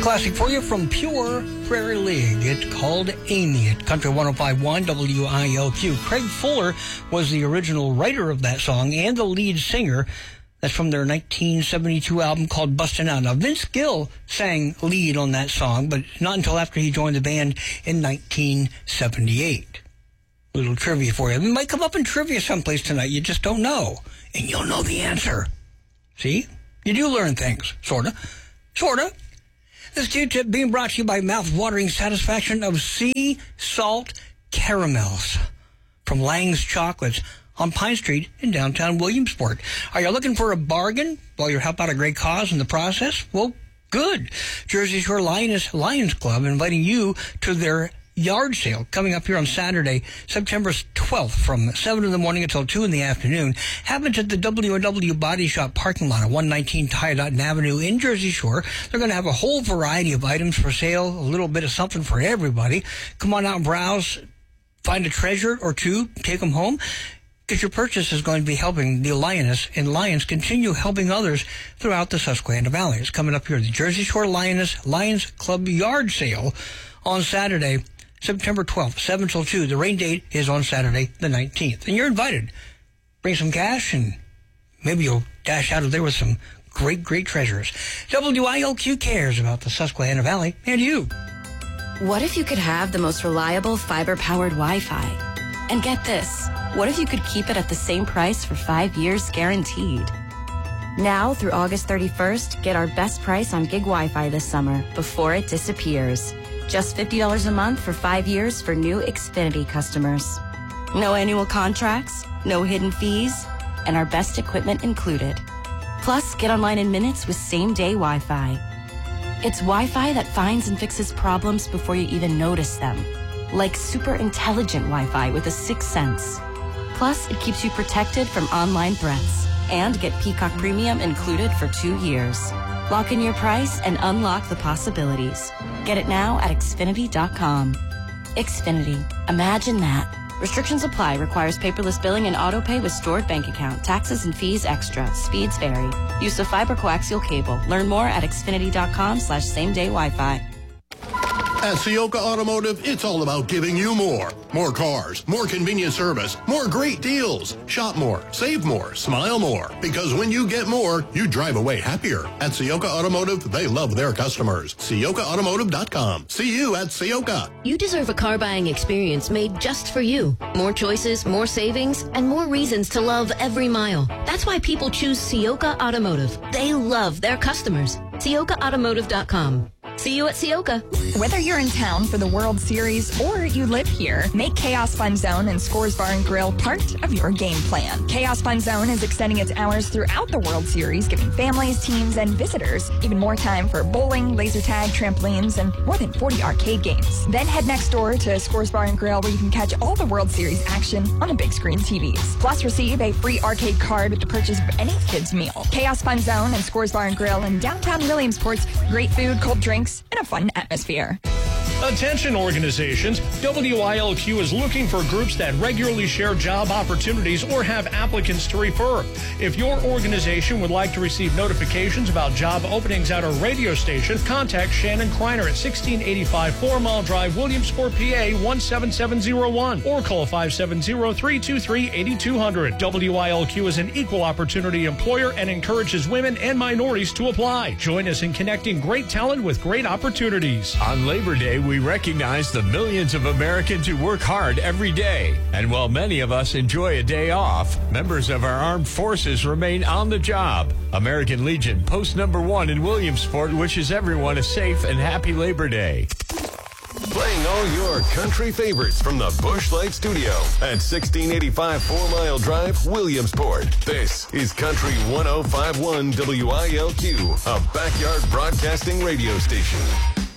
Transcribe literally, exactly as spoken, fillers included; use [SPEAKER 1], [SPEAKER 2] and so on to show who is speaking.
[SPEAKER 1] Classic for you from Pure Prairie League. It's called Amy at Country one oh five point one W I L Q. Craig Fuller was the original writer of that song and the lead singer. That's from their nineteen seventy-two album called Bustin' Out. Now, Vince Gill sang lead on that song, but not until after he joined the band in nineteen seventy-eight. A little trivia for you. It might come up in trivia someplace tonight. You just don't know. And you'll know the answer. See? You do learn things. Sorta. Sorta. This Q-tip being brought to you by mouth-watering satisfaction of sea salt caramels from Lang's Chocolates on Pine Street in downtown Williamsport. Are you looking for a bargain while you're helping out a great cause in the process? Well, good. Jersey Shore Lioness Lions Club inviting you to their yard sale coming up here on Saturday, September twelfth from seven in the morning until two in the afternoon. Happens at the W and W Body Shop parking lot at one nineteen Tyodotton Avenue in Jersey Shore. They're going to have a whole variety of items for sale, a little bit of something for everybody. Come on out and browse, find a treasure or two, take them home. Because your purchase is going to be helping the Lioness and Lions continue helping others throughout the Susquehanna Valley. It's coming up here at the Jersey Shore Lioness Lions Club yard sale on Saturday, September twelfth, seven till two. The rain date is on Saturday, the nineteenth. And you're invited. Bring some cash, and maybe you'll dash out of there with some great, great treasures. W I L Q cares about the Susquehanna Valley and you.
[SPEAKER 2] What if you could have the most reliable fiber-powered Wi-Fi? And get this. What if you could keep it at the same price for five years guaranteed? Now through August thirty-first, get our best price on gig Wi-Fi this summer before it disappears. Just fifty dollars a month for five years for new Xfinity customers. No annual contracts, no hidden fees, and our best equipment included. Plus, get online in minutes with same-day Wi-Fi. It's Wi-Fi that finds and fixes problems before you even notice them. Like super intelligent Wi-Fi with a sixth sense. Plus, it keeps you protected from online threats. And get Peacock Premium included for two years. Lock in your price and unlock the possibilities. Get it now at Xfinity dot com. Xfinity. Imagine that. Restrictions apply. Requires paperless billing and auto pay with stored bank account. Taxes and fees extra. Speeds vary. Use of fiber coaxial cable. Learn more at Xfinity dot com slash same day Wi-Fi.
[SPEAKER 3] At Ciocca Automotive, it's all about giving you more. More cars, more convenient service, more great deals. Shop more, save more, smile more. Because when you get more, you drive away happier. At Ciocca Automotive, they love their customers. Ciocca Automotive dot com. See you at Ciocca.
[SPEAKER 4] You deserve a car buying experience made just for you. More choices, more savings, and more reasons to love every mile. That's why people choose Ciocca Automotive. They love their customers. Ciocca Automotive dot com. See you at Ciocca.
[SPEAKER 5] Whether you're in town for the World Series or you live here, make Chaos Fun Zone and Scores Bar and Grill part of your game plan. Chaos Fun Zone is extending its hours throughout the World Series, giving families, teams, and visitors even more time for bowling, laser tag, trampolines, and more than forty arcade games. Then head next door to Scores Bar and Grill, where you can catch all the World Series action on the big screen T Vs. Plus, receive a free arcade card with the purchase of any kid's meal. Chaos Fun Zone and Scores Bar and Grill in downtown Williamsport's great food, cold drinks, and a fun atmosphere.
[SPEAKER 6] Attention organizations, W I L Q is looking for groups that regularly share job opportunities or have applicants to refer. If your organization would like to receive notifications about job openings at our radio station, contact Shannon Kreiner at sixteen eighty-five Four Mile Drive, Williamsport, P A one seven seven zero one, or call five seven zero, three two three, eight two zero zero. W I L Q is an equal opportunity employer and encourages women and minorities to apply. Join us in connecting great talent with great opportunities.
[SPEAKER 7] On Labor Day, we recognize the millions of Americans who work hard every day. And while many of us enjoy a day off, members of our armed forces remain on the job. American Legion, post number one in Williamsport, wishes everyone a safe and happy Labor Day.
[SPEAKER 8] Playing all your country favorites from the Busch Light Studio at sixteen eighty-five Four Mile Drive, Williamsport. This is Country one oh five point one W I L Q, a backyard broadcasting radio station.